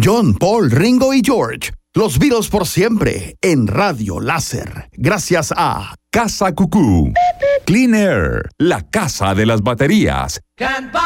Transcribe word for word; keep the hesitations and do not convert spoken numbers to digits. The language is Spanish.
John, Paul, Ringo y George. Los Beatles por siempre en Radio Láser. Gracias a Casa Cucú. Clean Air, la casa de las baterías.